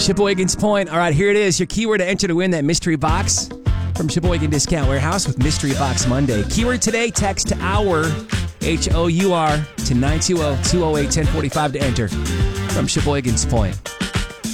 Sheboygan's Point. All right, here it is. Your keyword to enter to win that mystery box from Sheboygan Discount Warehouse with Mystery Box Monday. Keyword today, text HOUR, HOUR, to 920-208-1045 to enter from Sheboygan's Point.